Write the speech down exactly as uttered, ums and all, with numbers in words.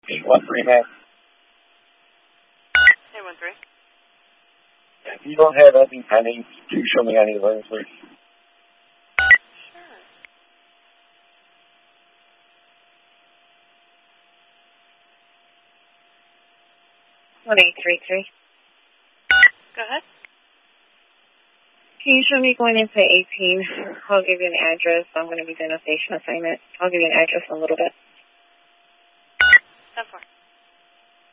eight one three, ma'am. eight one three. If you don't have anything pending, do show me any of those, please. Sure. one eight three three. Go ahead. Can you show me going into eighteen? I'll give you an address. I'm going to be doing a station assignment. I'll give you an address in a little bit. ten four.